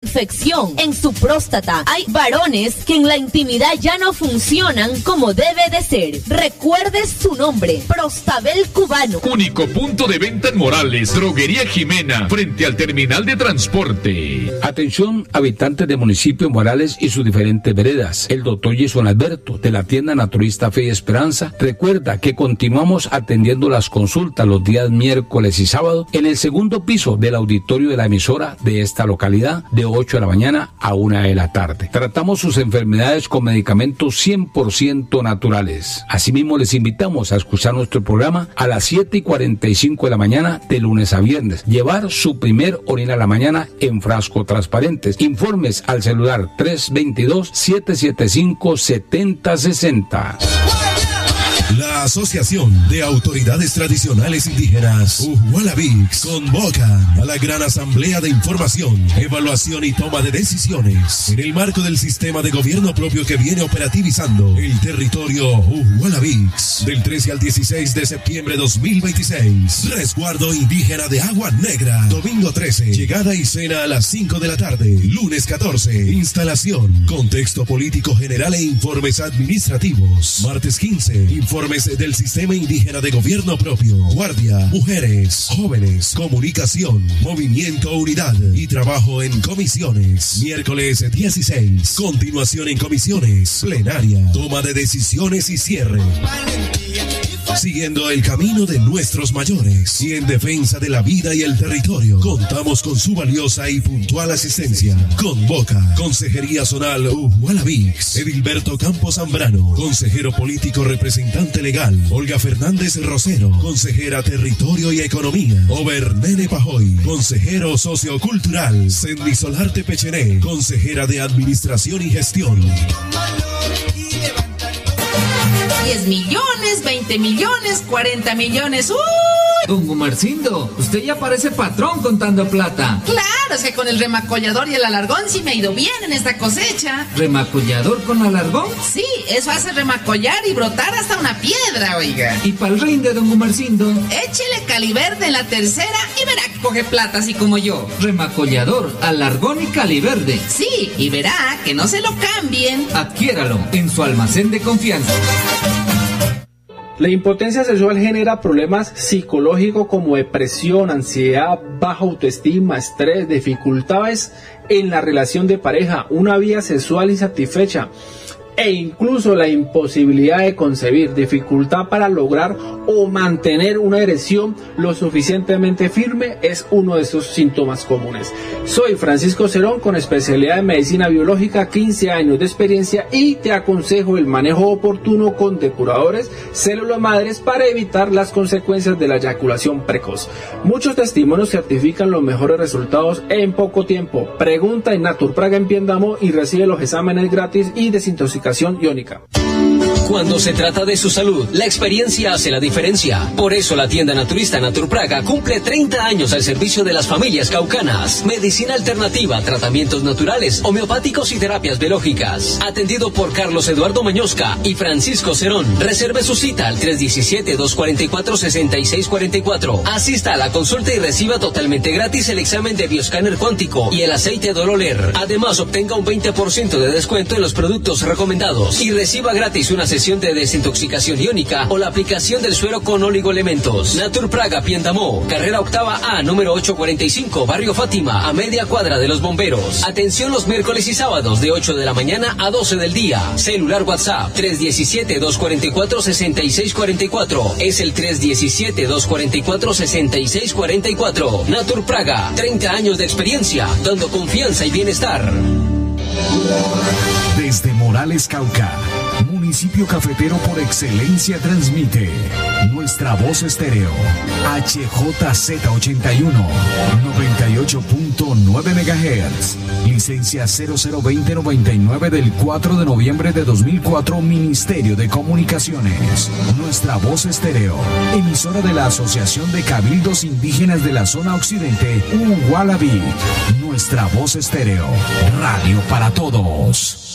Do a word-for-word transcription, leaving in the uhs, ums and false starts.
infección en su próstata. Hay varones que en la intimidad ya no funcionan como debe de ser. Recuerde su nombre, Prostabel Cubano. Único punto de venta en Morales, Droguería Jimena, frente al terminal de transporte. Atención, habitantes de municipio Morales y sus diferentes veredas. El doctor Jason Alberto, de la tienda Naturista Fe y Esperanza, recuerda que continuamos atendiendo las consultas los días miércoles y sábado en el segundo piso del auditorio de la emisora de esta localidad, de ocho de la mañana a una de la tarde. Tratamos sus enfermedades con medicamentos cien por ciento naturales. Asimismo, les invitamos a escuchar nuestro programa a las siete y cuarenta y cinco de la mañana de lunes a viernes. Llevar su primer orina a la mañana en frasco transparentes. Informes al celular tres dos dos, siete siete cinco, siete cero seis cero. La Asociación de Autoridades Tradicionales Indígenas, Uhualabix, convoca a la Gran Asamblea de Información, Evaluación y Toma de Decisiones en el marco del sistema de gobierno propio que viene operativizando el territorio Uhualabix del trece al dieciséis de septiembre de dos mil veintiséis. Resguardo indígena de Agua Negra, domingo trece, llegada y cena a las cinco de la tarde, lunes catorce, instalación, contexto político general e informes administrativos, martes quince, informes del sistema indígena de gobierno propio, guardia, mujeres, jóvenes, comunicación, movimiento, unidad y trabajo en comisiones, miércoles dieciséis, continuación en comisiones, plenaria, toma de decisiones y cierre. Siguiendo el camino de nuestros mayores y en defensa de la vida y el territorio, contamos con su valiosa y puntual asistencia. Convoca Consejería Zonal Uhualabix, Edilberto Campos Zambrano, consejero político representante legal, Olga Fernández Rosero, consejera Territorio y Economía, Obernene Pajoy, consejero sociocultural, Sendy Solarte Pechené, consejera de Administración y Gestión. diez millones, veinte millones, cuarenta millones. ¡Uy! Don Gumarcindo, usted ya parece patrón contando plata. Claro, es que con el remacollador y el alargón sí me ha ido bien en esta cosecha. ¿Remacollador con alargón? Sí, eso hace remacollar y brotar hasta una piedra, oiga. ¿Y pa'l rinde, don Gumarcindo? Échele caliverde en la tercera y verá que coge plata así como yo. Remacollador, alargón y caliverde. Sí, y verá que no se lo cambien. Adquiéralo en su almacén de confianza. La impotencia sexual genera problemas psicológicos como depresión, ansiedad, baja autoestima, estrés, dificultades en la relación de pareja, una vida sexual insatisfecha e incluso la imposibilidad de concebir, dificultad para lograr o mantener una erección lo suficientemente firme es uno de esos síntomas comunes. Soy Francisco Cerón con especialidad en medicina biológica, quince años de experiencia y te aconsejo el manejo oportuno con depuradores, células madres para evitar las consecuencias de la eyaculación precoz. Muchos testimonios certifican los mejores resultados en poco tiempo. Pregunta en Naturpraga en Piendamo y recibe los exámenes gratis y desintoxicación iónica. Cuando se trata de su salud, la experiencia hace la diferencia. Por eso la tienda naturista Naturpraga cumple treinta años al servicio de las familias caucanas. Medicina alternativa, tratamientos naturales, homeopáticos y terapias biológicas. Atendido por Carlos Eduardo Mañosca y Francisco Cerón. Reserve su cita al tres uno siete, dos cuatro cuatro, seis seis cuatro cuatro. Asista a la consulta y reciba totalmente gratis el examen de bioscáner cuántico y el aceite Dololer. Además, obtenga un veinte por ciento de descuento en los productos recomendados y reciba gratis una sesión de desintoxicación iónica o la aplicación del suero con oligoelementos. Naturpraga Piendamó, carrera octava A, número ochocientos cuarenta y cinco, barrio Fátima, a media cuadra de los bomberos. Atención los miércoles y sábados de ocho de la mañana a doce del día. Celular WhatsApp tres uno siete, dos cuatro cuatro, seis seis cuatro cuatro. Es el tres uno siete, dos cuatro cuatro, seis seis cuatro cuatro. Naturpraga, treinta años de experiencia, dando confianza y bienestar. Desde Morales, Cauca, municipio cafetero por excelencia, transmite Nuestra Voz Estéreo, H J Z ochenta y uno, noventa y ocho punto nueve megahertz, licencia cero cero veinte noventa y nueve del cuatro de noviembre de dos mil cuatro, Ministerio de Comunicaciones. Nuestra Voz Estéreo, emisora de la Asociación de Cabildos Indígenas de la Zona Occidente, Uhualabí. Nuestra Voz Estéreo, radio para todos.